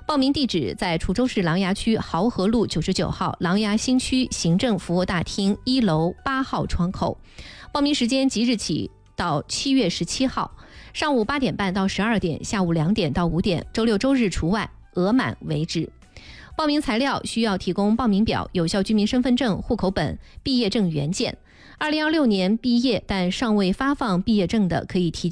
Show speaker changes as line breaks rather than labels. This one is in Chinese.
报名地址在滁州市琅琊区濠河路99号琅琊新区行政服务大厅1楼8号窗口。报名时间即日起到7月17号，上午8点半到12点，下午2点到5点，周六周日除外，额满为止。报名材料需要提供报名表、有效居民身份证、户口本、毕业证原件。2026年毕业但尚未发放毕业证的，可以提